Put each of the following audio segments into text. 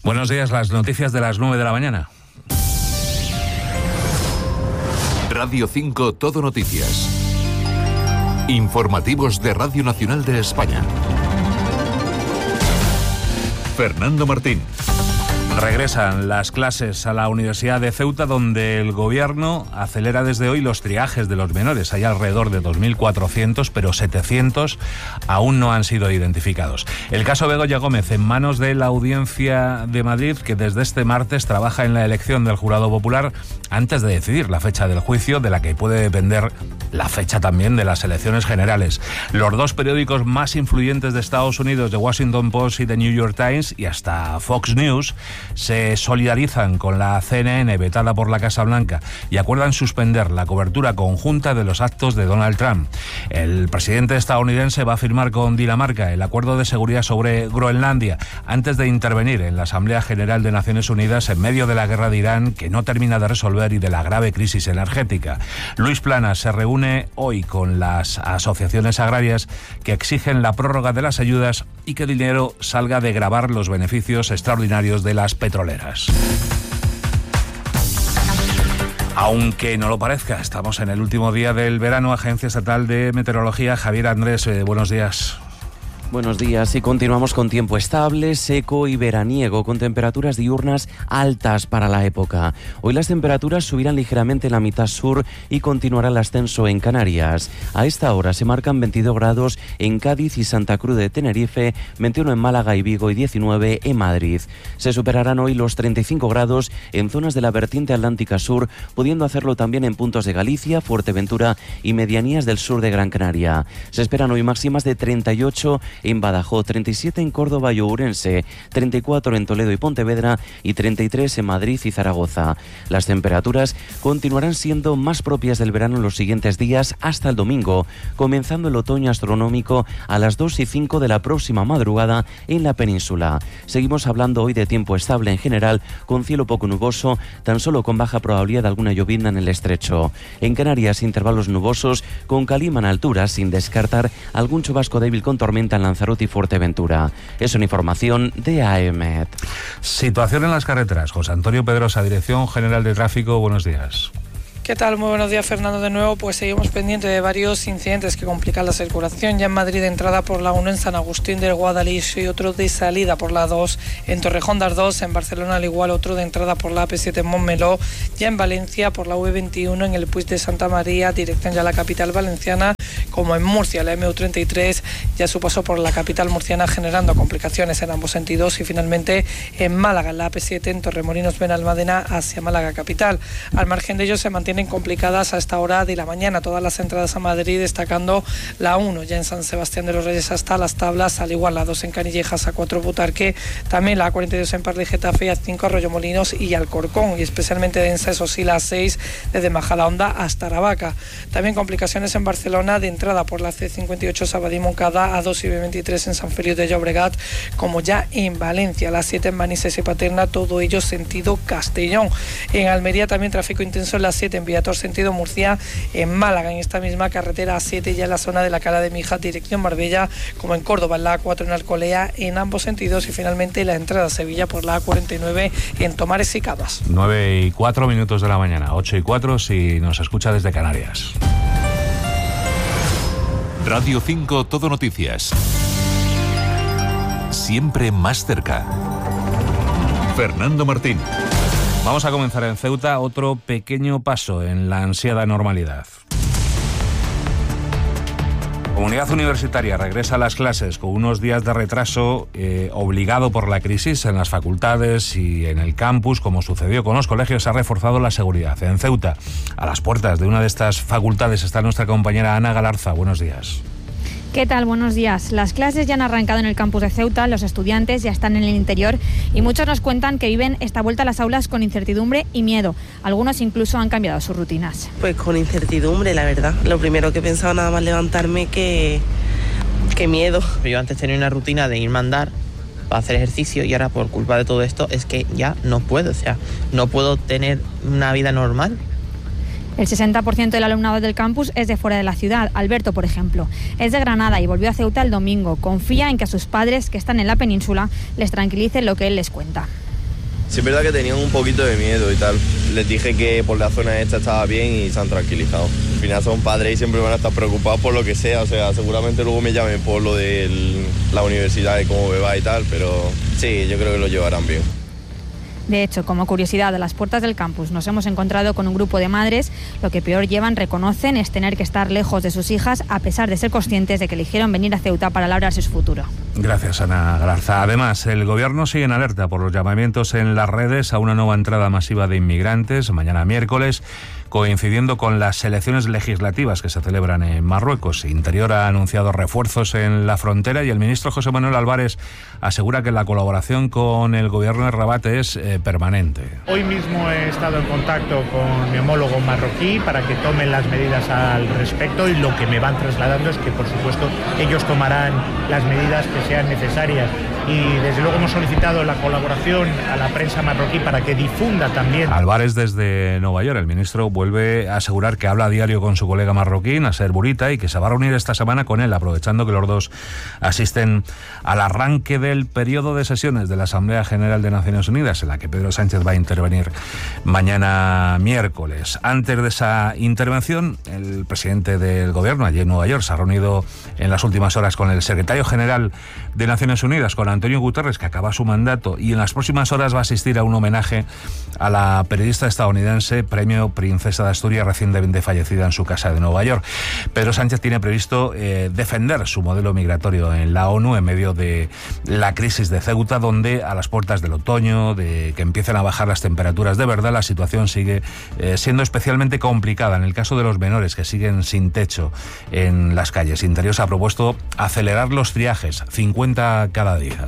Buenos días, las noticias de las 9 de la mañana. Radio 5 Todo Noticias. Informativos de Radio Nacional de España. Fernando Martín. Regresan las clases a la Universidad de Ceuta, donde el gobierno acelera desde hoy los triajes de los menores. Hay alrededor de 2.400, pero 700 aún no han sido identificados. El caso Begoña Gómez en manos de la Audiencia de Madrid, que desde este martes trabaja en la elección del jurado popular antes de decidir la fecha del juicio, de la que puede depender la fecha también de las elecciones generales. Los dos periódicos más influyentes de Estados Unidos, The Washington Post y The New York Times, y hasta Fox News, se solidarizan con la CNN vetada por la Casa Blanca y acuerdan suspender la cobertura conjunta de los actos de Donald Trump. El presidente estadounidense va a firmar con Dinamarca el acuerdo de seguridad sobre Groenlandia antes de intervenir en la Asamblea General de Naciones Unidas en medio de la guerra de Irán, que no termina de resolver, y de la grave crisis energética. Luis Planas se reúne hoy con las asociaciones agrarias que exigen la prórroga de las ayudas y que el dinero salga de gravar los beneficios extraordinarios de las petroleras. Aunque no lo parezca, estamos en el último día del verano. Agencia Estatal de Meteorología, Javier Andrés, buenos días. Buenos días, y continuamos con tiempo estable, seco y veraniego, con temperaturas diurnas altas para la época. Hoy las temperaturas subirán ligeramente en la mitad sur y continuará el ascenso en Canarias. A esta hora se marcan 22 grados en Cádiz y Santa Cruz de Tenerife, 21 en Málaga y Vigo y 19 en Madrid. Se superarán hoy los 35 grados en zonas de la vertiente atlántica sur, pudiendo hacerlo también en puntos de Galicia, Fuerteventura y medianías del sur de Gran Canaria. Se esperan hoy máximas de 38 en Badajoz, 37 en Córdoba y Ourense, 34 en Toledo y Pontevedra y 33 en Madrid y Zaragoza. Las temperaturas continuarán siendo más propias del verano en los siguientes días hasta el domingo, comenzando el otoño astronómico a las 2:05 de la próxima madrugada en la península. Seguimos hablando hoy de tiempo estable en general, con cielo poco nuboso, tan solo con baja probabilidad de alguna llovizna en el estrecho. En Canarias, intervalos nubosos con calima en altura, sin descartar algún chubasco débil con tormenta en Lanzarote y Fuerteventura. Es una información de AEMET. Situación en las carreteras. José Antonio Pedrosa, Dirección General de Tráfico, buenos días. ¿Qué tal? Muy buenos días, Fernando. De nuevo, pues seguimos pendientes de varios incidentes que complican la circulación. Ya en Madrid, de entrada por la 1 en San Agustín del Guadalix, y otro de salida por la 2 en Torrejón de Ardoz. En Barcelona, al igual, otro de entrada por la AP7 en Montmeló. Ya en Valencia, por la V21 en el Puig de Santa María, dirección ya a la capital valenciana. Como en Murcia, la MU33 ya su paso por la capital murciana, generando complicaciones en ambos sentidos. Y finalmente en Málaga, la AP7 en Torremolinos Benalmádena hacia Málaga capital. Al margen de ello, se mantienen complicadas a esta hora de la mañana todas las entradas a Madrid, destacando la 1 ya en San Sebastián de los Reyes hasta Las Tablas, al igual la 2 en Canillejas, A4 Butarque, también la A42 en Parla y Getafe, A5 Arroyomolinos y Alcorcón, y especialmente densa, eso sí, la 6 desde Majadahonda hasta Aravaca. También complicaciones en Barcelona, de entrada por la C58 Sabadell Moncada, A2 y B23 en San Feliu de Llobregat, como ya en Valencia, la 7 en Manises y Paterna, todo ello sentido Castellón. En Almería también tráfico intenso en la 7 en Viator sentido Murcia. En Málaga, en esta misma carretera A7, ya en la zona de la Cala de Mija, dirección Marbella, como en Córdoba, en la A4 en Alcolea, en ambos sentidos. Y finalmente la entrada a Sevilla por la A49 en Tomares y Cabas. 9:04 de la mañana, 8:04 si nos escucha desde Canarias. Radio 5 Todo Noticias. Siempre más cerca. Fernando Martín. Vamos a comenzar en Ceuta otro pequeño paso en la ansiada normalidad. Comunidad Universitaria regresa a las clases con unos días de retraso obligado por la crisis en las facultades y en el campus. Como sucedió con los colegios, se ha reforzado la seguridad. En Ceuta, a las puertas de una de estas facultades, está nuestra compañera Ana Galarza. Buenos días. ¿Qué tal? Buenos días. Las clases ya han arrancado en el campus de Ceuta, los estudiantes ya están en el interior y muchos nos cuentan que viven esta vuelta a las aulas con incertidumbre y miedo. Algunos incluso han cambiado sus rutinas. Pues con incertidumbre, la verdad. Lo primero que pensaba nada más levantarme que miedo. Yo antes tenía una rutina de irme a andar para hacer ejercicio y ahora por culpa de todo esto es que ya no puedo, no puedo tener una vida normal. El 60% del alumnado del campus es de fuera de la ciudad. Alberto, por ejemplo, es de Granada y volvió a Ceuta el domingo. Confía en que a sus padres, que están en la península, les tranquilicen lo que él les cuenta. Sí es verdad que tenían un poquito de miedo y tal. Les dije que por la zona esta estaba bien y se han tranquilizado. Al final son padres y siempre van a estar preocupados por lo que sea. O sea, seguramente luego me llamen por lo de la universidad y cómo me va y tal, pero sí, yo creo que lo llevarán bien. De hecho, como curiosidad, a las puertas del campus nos hemos encontrado con un grupo de madres. Lo que peor llevan, reconocen, es tener que estar lejos de sus hijas, a pesar de ser conscientes de que eligieron venir a Ceuta para labrarse su futuro. Gracias, Ana Garza. Además, el Gobierno sigue en alerta por los llamamientos en las redes a una nueva entrada masiva de inmigrantes mañana miércoles, coincidiendo con las elecciones legislativas que se celebran en Marruecos. Interior ha anunciado refuerzos en la frontera y el ministro José Manuel Álvarez asegura que la colaboración con el Gobierno de Rabat es permanente. Hoy mismo he estado en contacto con mi homólogo marroquí para que tomen las medidas al respecto, y lo que me van trasladando es que, por supuesto, ellos tomarán las medidas que sean necesarias. Y desde luego hemos solicitado la colaboración a la prensa marroquí para que difunda también. Álvarez desde Nueva York. El ministro vuelve a asegurar que habla a diario con su colega marroquí, Nasser Bourita, y que se va a reunir esta semana con él, aprovechando que los dos asisten al arranque del periodo de sesiones de la Asamblea General de Naciones Unidas, en la que Pedro Sánchez va a intervenir mañana miércoles. Antes de esa intervención, el presidente del Gobierno, allí en Nueva York, se ha reunido en las últimas horas con el secretario general de Naciones Unidas, con Antonio Guterres, que acaba su mandato, y en las próximas horas va a asistir a un homenaje a la periodista estadounidense, premio Princesa de Asturias, recientemente fallecida en su casa de Nueva York. Pedro Sánchez tiene previsto defender su modelo migratorio en la ONU en medio de la crisis de Ceuta, donde a las puertas del otoño, de que empiezan a bajar las temperaturas de verdad, la situación sigue siendo especialmente complicada. En el caso de los menores que siguen sin techo en las calles, Interior se ha propuesto acelerar los triajes, 50 cada día.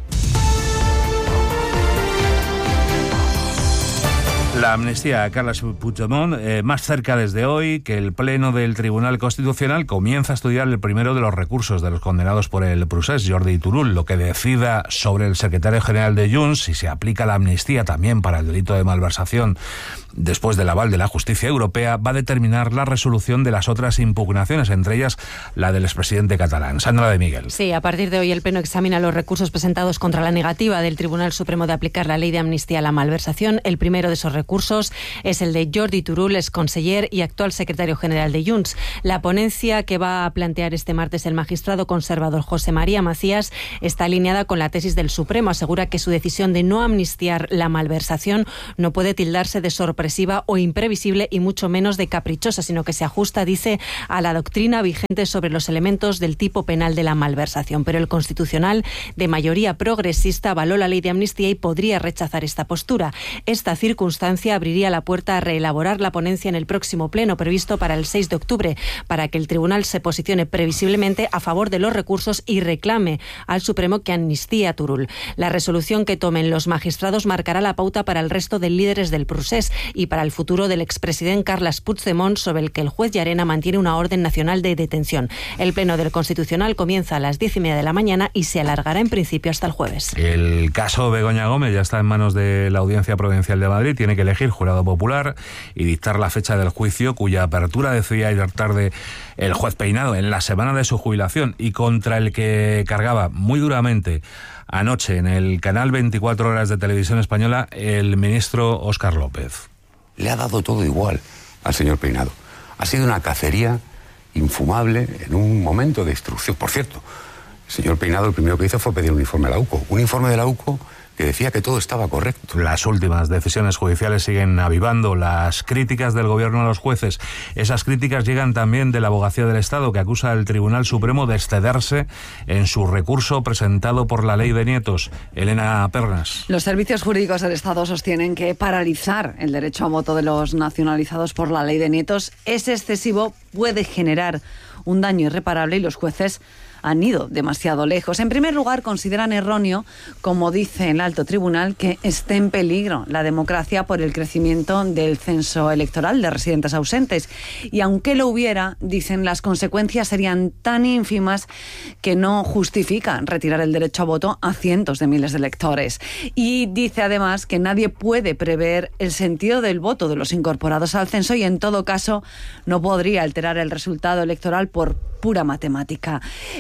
La amnistía a Carles Puigdemont, más cerca desde hoy, que el Pleno del Tribunal Constitucional comienza a estudiar el primero de los recursos de los condenados por el procés, Jordi Turull. Lo que decida sobre el secretario general de Junts, si se aplica la amnistía también para el delito de malversación después del aval de la justicia europea, va a determinar la resolución de las otras impugnaciones, entre ellas la del expresidente catalán. Sandra de Miguel. Sí, a partir de hoy el Pleno examina los recursos presentados contra la negativa del Tribunal Supremo de aplicar la ley de amnistía a la malversación. El primero de esos recursos es el de Jordi Turull, exconseller y actual secretario general de Junts. La ponencia que va a plantear este martes el magistrado conservador José María Macías está alineada con la tesis del Supremo. Asegura que su decisión de no amnistiar la malversación no puede tildarse de sorpresiva o imprevisible, y mucho menos de caprichosa, sino que se ajusta, dice, a la doctrina vigente sobre los elementos del tipo penal de la malversación. Pero el Constitucional, de mayoría progresista, avaló la ley de amnistía y podría rechazar esta postura. Esta circunstancia abriría la puerta a reelaborar la ponencia en el próximo Pleno, previsto para el 6 de octubre, para que el Tribunal se posicione previsiblemente a favor de los recursos y reclame al Supremo que amnistíe a Turull. La resolución que tomen los magistrados marcará la pauta para el resto de líderes del procés y para el futuro del expresidente Carles Puigdemont, sobre el que el juez Llarena mantiene una orden nacional de detención. El Pleno del Constitucional comienza a las 10:30 de la mañana y se alargará en principio hasta el jueves. El caso Begoña Gómez ya está en manos de la Audiencia Provincial de Madrid. Tiene que elegir jurado popular y dictar la fecha del juicio, cuya apertura decía ayer tarde el juez Peinado en la semana de su jubilación, y contra el que cargaba muy duramente anoche en el canal 24 Horas de Televisión Española el ministro Óscar López. Le ha dado todo igual al señor Peinado. Ha sido una cacería infumable en un momento de instrucción. Por cierto, el señor Peinado lo primero que hizo fue pedir un informe a la UCO. Un informe de la UCO que decía que todo estaba correcto. Las últimas decisiones judiciales siguen avivando las críticas del Gobierno a los jueces. Esas críticas llegan también de la Abogacía del Estado, que acusa al Tribunal Supremo de excederse en su recurso presentado por la ley de nietos. Elena Pernas. Los servicios jurídicos del Estado sostienen que paralizar el derecho a voto de los nacionalizados por la ley de nietos es excesivo, puede generar un daño irreparable, y los jueces han ido demasiado lejos. En primer lugar, consideran erróneo, como dice el alto tribunal, que esté en peligro la democracia por el crecimiento del censo electoral de residentes ausentes. Y aunque lo hubiera, dicen, las consecuencias serían tan ínfimas que no justifican retirar el derecho a voto a cientos de miles de electores. Y dice además que nadie puede prever el sentido del voto de los incorporados al censo, y en todo caso no podría alterar el resultado electoral por pura matemática.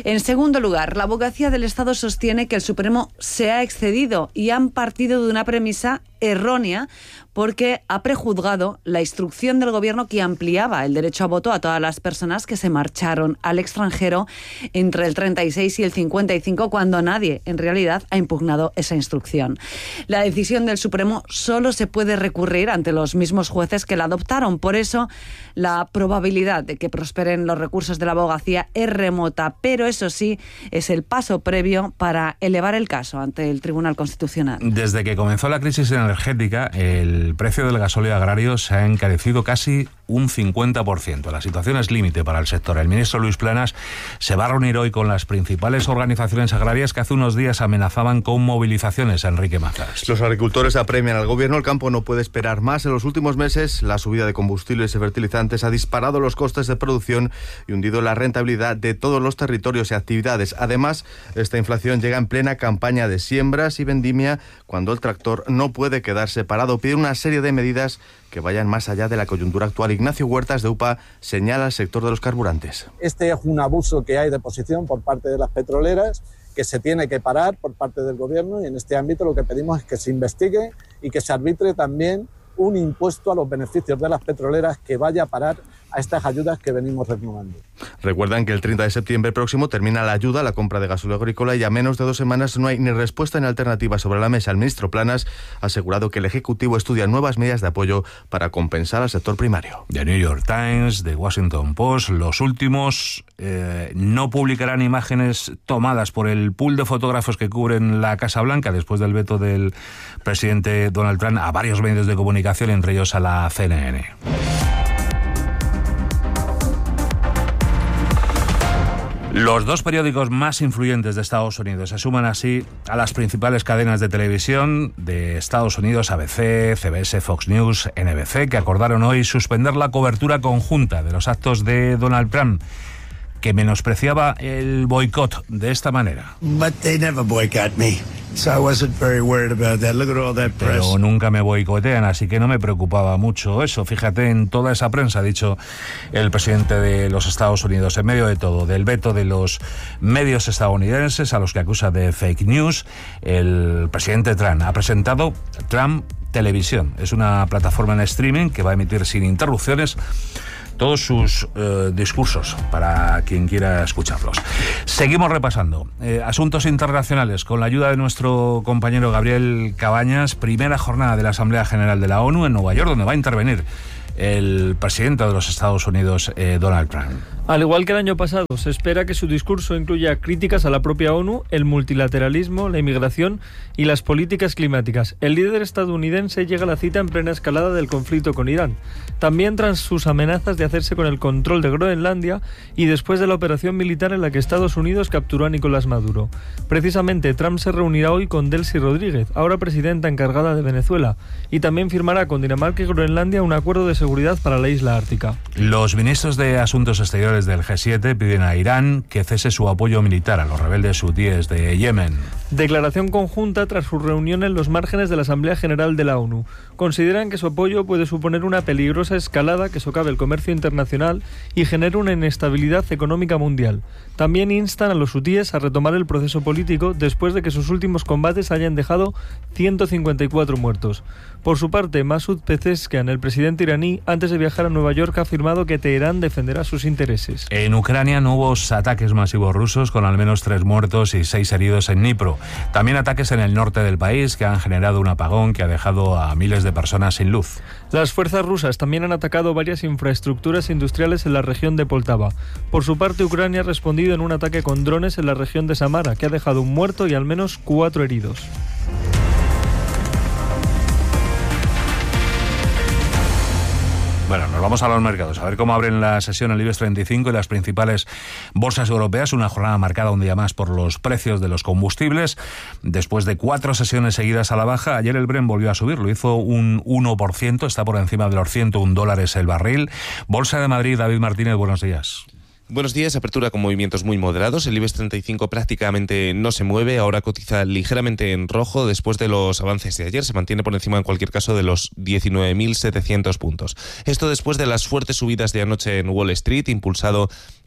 En segundo lugar, la Abogacía del Estado sostiene que el Supremo se ha excedido y han partido de una premisa errónea porque ha prejuzgado la instrucción del Gobierno que ampliaba el derecho a voto a todas las personas que se marcharon al extranjero entre el 36 y el 55, cuando nadie, en realidad, ha impugnado esa instrucción. La decisión del Supremo solo se puede recurrir ante los mismos jueces que la adoptaron. Por eso, la probabilidad de que prosperen los recursos de la Abogacía es remota, pero eso sí, es el paso previo para elevar el caso ante el Tribunal Constitucional. Desde que comenzó la crisis energética, el precio del gasóleo agrario se ha encarecido casi un 50%. La situación es límite para el sector. El ministro Luis Planas se va a reunir hoy con las principales organizaciones agrarias que hace unos días amenazaban con movilizaciones. Enrique Mazas. Los agricultores apremian al gobierno. El campo no puede esperar más. En los últimos meses, la subida de combustibles y fertilizantes ha disparado los costes de producción y hundido la rentabilidad de todos los territorios y actividades. Además, esta inflación llega en plena campaña de siembras y vendimia, cuando el tractor no puede quedarse parado. Pide una serie de medidas que vayan más allá de la coyuntura actual. Ignacio Huertas, de UPA, señala al sector de los carburantes. Este es un abuso que hay de posición por parte de las petroleras, que se tiene que parar por parte del gobierno, y en este ámbito lo que pedimos es que se investigue y que se arbitre también un impuesto a los beneficios de las petroleras que vaya a parar a estas ayudas que venimos renovando. Recuerdan que el 30 de septiembre próximo termina la ayuda a la compra de gasóleo agrícola y a menos de 2 semanas no hay ni respuesta ni alternativa sobre la mesa. El ministro Planas ha asegurado que el Ejecutivo estudia nuevas medidas de apoyo para compensar al sector primario. The New York Times, The Washington Post, los últimos no publicarán imágenes tomadas por el pool de fotógrafos que cubren la Casa Blanca después del veto del presidente Donald Trump a varios medios de comunicación, entre ellos a la CNN. Los dos periódicos más influyentes de Estados Unidos se suman así a las principales cadenas de televisión de Estados Unidos, ABC, CBS, Fox News, NBC, que acordaron hoy suspender la cobertura conjunta de los actos de Donald Trump, que menospreciaba el boicot de esta manera. Pero nunca me boicotean, así que no me preocupaba mucho eso. Fíjate en toda esa prensa, ha dicho el presidente de los Estados Unidos, en medio de todo, del veto de los medios estadounidenses a los que acusa de fake news. El presidente Trump ha presentado Trump Televisión. Es una plataforma en streaming que va a emitir sin interrupciones todos sus discursos para quien quiera escucharlos. Seguimos repasando asuntos internacionales con la ayuda de nuestro compañero Gabriel Cabañas. Primera jornada de la Asamblea General de la ONU en Nueva York, donde va a intervenir el presidente de los Estados Unidos, Donald Trump. Al igual que el año pasado, se espera que su discurso incluya críticas a la propia ONU, el multilateralismo, la inmigración y las políticas climáticas. El líder estadounidense llega a la cita en plena escalada del conflicto con Irán, también tras sus amenazas de hacerse con el control de Groenlandia y después de la operación militar en la que Estados Unidos capturó a Nicolás Maduro. Precisamente, Trump se reunirá hoy con Delcy Rodríguez, ahora presidenta encargada de Venezuela, y también firmará con Dinamarca y Groenlandia un acuerdo de seguridad para la isla ártica. Los ministros de Asuntos Exteriores del G7 piden a Irán que cese su apoyo militar a los rebeldes hutíes de Yemen. Declaración conjunta tras su reunión en los márgenes de la Asamblea General de la ONU. Consideran que su apoyo puede suponer una peligrosa escalada que socave el comercio internacional y genere una inestabilidad económica mundial. También instan a los hutíes a retomar el proceso político después de que sus últimos combates hayan dejado 154 muertos. Por su parte, Masoud Pezeshkian, el presidente iraní, antes de viajar a Nueva York, ha afirmado que Teherán defenderá sus intereses. En Ucrania, nuevos ataques masivos rusos con al menos 3 muertos y 6 heridos en Dnipro. También ataques en el norte del país que han generado un apagón que ha dejado a miles de personas sin luz. Las fuerzas rusas también han atacado varias infraestructuras industriales en la región de Poltava. Por su parte, Ucrania ha respondido en un ataque con drones en la región de Samara, que ha dejado un muerto y al menos 4 heridos. Bueno, nos vamos a los mercados, a ver cómo abren la sesión el IBEX 35 y las principales bolsas europeas. Una jornada marcada un día más por los precios de los combustibles. Después de 4 sesiones seguidas a la baja, ayer el Brent volvió a subir, lo hizo un 1%, está por encima de los $101 el barril. Bolsa de Madrid, David Martínez, buenos días. Buenos días, apertura con movimientos muy moderados. El IBEX 35 prácticamente no se mueve, ahora cotiza ligeramente en rojo después de los avances de ayer. Se mantiene por encima en cualquier caso de los 19.700 puntos. Esto después de las fuertes subidas de anoche en Wall Street, impulsado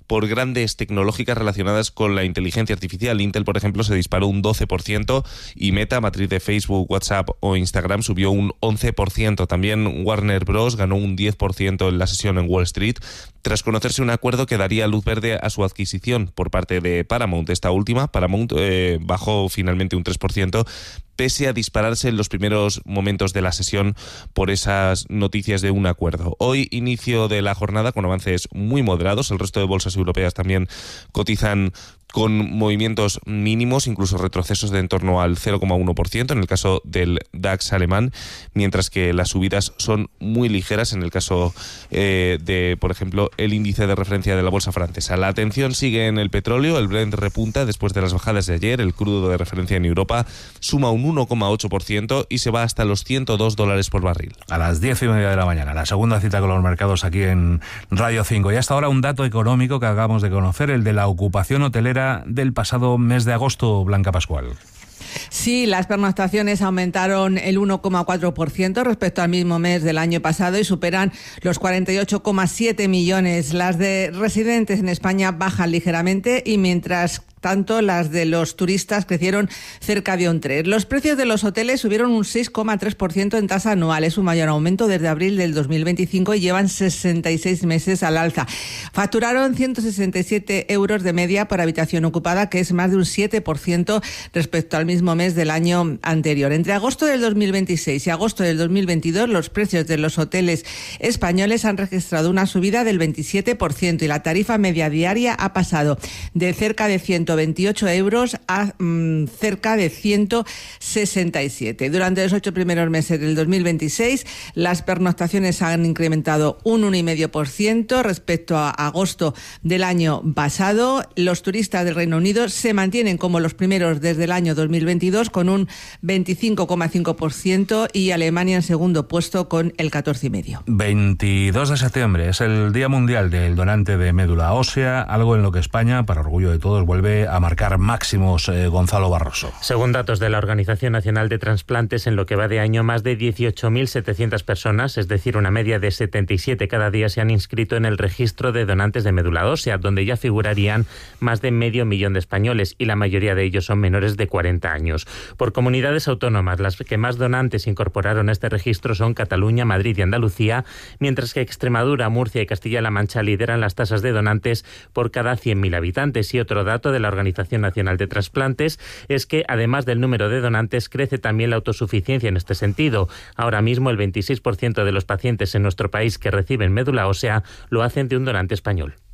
por grandes tecnológicas relacionadas con la inteligencia artificial. Intel, por ejemplo, se disparó un 12% y Meta, matriz de Facebook, WhatsApp o Instagram, subió un 11%. También Warner Bros. Ganó un 10% en la sesión en Wall Street, tras conocerse un acuerdo que daría luz verde a su adquisición por parte de Paramount. Esta última, Paramount, bajó finalmente un 3%, pese a dispararse en los primeros momentos de la sesión por esas noticias de un acuerdo. Hoy, inicio de la jornada con avances muy moderados. El resto de bolsas europeas también cotizan con movimientos mínimos, incluso retrocesos de en torno al 0,1% en el caso del DAX alemán, mientras que las subidas son muy ligeras en el caso de, por ejemplo, el índice de referencia de la bolsa francesa. La atención sigue en el petróleo. El Brent repunta después de las bajadas de ayer. El crudo de referencia en Europa suma un 1,8% y se va hasta los $102 por barril. A las 10:30 de la mañana, la segunda cita con los mercados aquí en Radio 5. Y hasta ahora un dato económico que acabamos de conocer, el de la ocupación hotelera del pasado mes de agosto, Blanca Pascual. Sí, las pernoctaciones aumentaron el 1,4% respecto al mismo mes del año pasado y superan los 48,7 millones. Las de residentes en España bajan ligeramente y mientras tanto las de los turistas crecieron cerca de un 3%. Los precios de los hoteles subieron un 6,3% en tasa anual. Es un mayor aumento desde abril del 2025 y llevan 66 meses al alza. Facturaron 167 euros de media por habitación ocupada, que es más de un 7% respecto al mismo mes del año anterior. Entre agosto del 2026 y agosto del 2022, los precios de los hoteles españoles han registrado una subida del 27% y la tarifa media diaria ha pasado de cerca de 128 euros a cerca de 167. Durante los 8 primeros meses del 2026, las pernoctaciones han incrementado un 1,5% respecto a agosto del año pasado. Los turistas del Reino Unido se mantienen como los primeros desde el año 2022 con un 25,5% y Alemania en segundo puesto con el 14,5%. 22 de septiembre es el Día Mundial del Donante de Médula Ósea, algo en lo que España, para orgullo de todos, vuelve a marcar máximos. Gonzalo Barroso. Según datos de la Organización Nacional de Transplantes, en lo que va de año, más de 18.700 personas, es decir, una media de 77 cada día, se han inscrito en el registro de donantes de médula ósea, donde ya figurarían más de 500.000 de españoles y la mayoría de ellos son menores de 40 años. Por comunidades autónomas, las que más donantes incorporaron a este registro son Cataluña, Madrid y Andalucía, mientras que Extremadura, Murcia y Castilla-La Mancha lideran las tasas de donantes por cada 100.000 habitantes. Y otro dato de la Organización Nacional de Transplantes es que, además del número de donantes, crece también la autosuficiencia en este sentido. Ahora mismo, el 26% de los pacientes en nuestro país que reciben médula ósea lo hacen de un donante español.